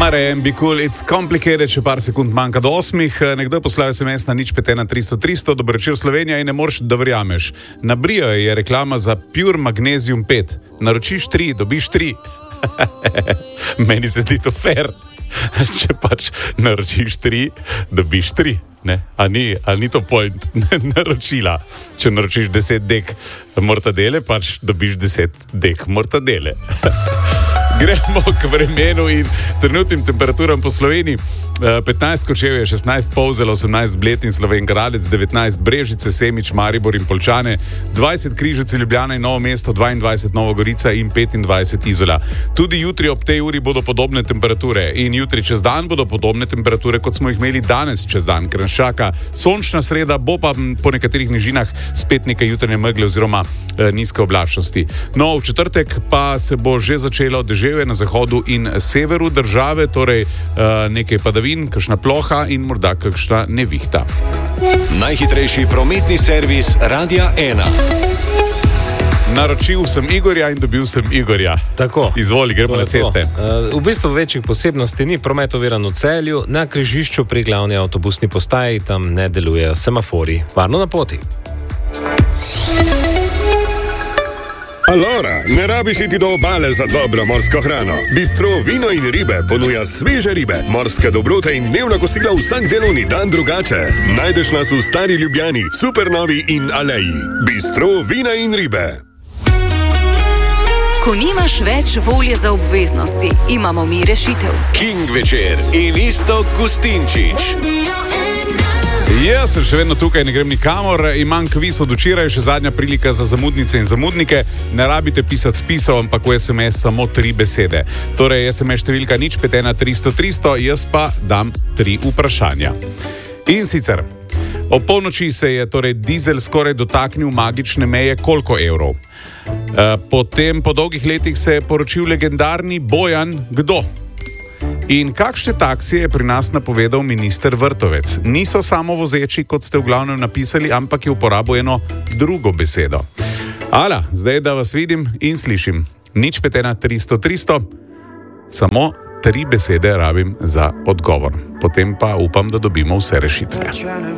Mare, be cool, it's complicated, še par sekund manjka do 8. Nekdo je poslal SMS na 051 300 dobro večer Slovenija in ne moreš, da verjameš. Na Brio je reklama za Pure Magnesium 5. Naročiš 3, dobiš 3. Meni se zdi to fair. Če pač naročiš 3, dobiš 3. Ne? Ali ni to point naročila? Če naročiš 10 dek mortadele, pač dobiš 10 dek mortadele. Gremo k vremenu in trenutnim temperaturam po Sloveniji. 15 Kočevje, 16 Polzela, 18 Bled in Slovenj Gradec, 19 Brežice, Semič, Maribor in Poljčane, 20 Križevci, Ljubljana in Novo mesto, 22 Nova Gorica in 25 Izola. Tudi jutri ob tej uri bodo podobne temperature in jutri čez dan bodo podobne temperature, kot smo jih imeli danes čez dan, ker nas čaka sončna sreda, bo pa po nekaterih nižinah spet nekaj jutranje megle oziroma nizke oblačnosti. No, v četrtek pa se bo že začelo deževje na zahodu in severu države, torej nekaj padavin, kakšna ploha in morda kakšna nevihta. Najhitrejši prometni servis Radia 1. Naročil sem Igorja in dobil sem Igorja. Tako. Izvoli, gremo na ceste. V bistvu večjih posebnosti ni, promet oviran v Celju, na križišču pri glavni avtobusni postaji, tam ne delujejo semafori. Varno na poti. Allora, ne rabiš iti do obale za dobro morsko hrano. Bistro Vino in ribe ponuja sveže ribe, morske dobrote in dnevna kosila vsak delovni dan drugače. Najdeš nas v Stari Ljubljani, Supernovi in Aleji. Bistro Vina in ribe. Ko nimaš več volje za obveznosti, imamo mi rešitev. King večer in Iztok Gustinčič. Jaz sem še vedno tukaj, ne grem nikamor, imam kviz od včeraj, še zadnja prilika za zamudnice in zamudnike. Ne rabite pisati spisov, ampak v SMS samo 3 besede. Torej, SMS številka 051 300 300, jaz pa dam 3 vprašanja. In sicer, ob polnoči se je torej dizel skoraj dotaknil magične meje koliko evrov. Potem po dolgih letih se je poročil legendarni Bojan kdo? In kakšne taksije je pri nas napovedal minister Vrtovec? Niso samo vozeči, kot ste v glavnem napisali, ampak je uporabil eno drugo besedo. Ala, zdaj da vas vidim in slišim. 051 300 300, samo 3 besede rabim za odgovor. Potem pa upam, da dobimo vse rešitve.